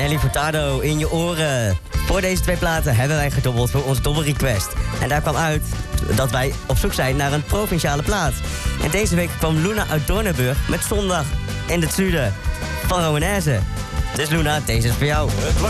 Nelly Furtado in je oren. Voor deze 2 platen hebben wij gedobbeld voor onze dobbelrequest. En daar kwam uit dat wij op zoek zijn naar een provinciale plaat. En deze week kwam Luna uit Doornenburg met Zondag in het zuiden van Romanezen. Dus Luna, deze is voor jou.